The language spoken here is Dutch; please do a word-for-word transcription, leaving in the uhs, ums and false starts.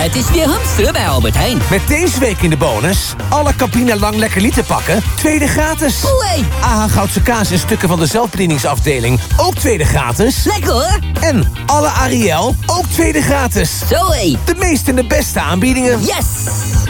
Het is weer hamsteren bij Albert Heijn. Met deze week in de bonus... alle Campina Lang Lekker Liter pakken, tweede gratis. Oei. A H Goudse kaas en stukken van de zelfbedieningsafdeling, ook tweede gratis. Lekker hoor. En alle Ariel, ook tweede gratis. Zoé. De meeste en de beste aanbiedingen. Yes!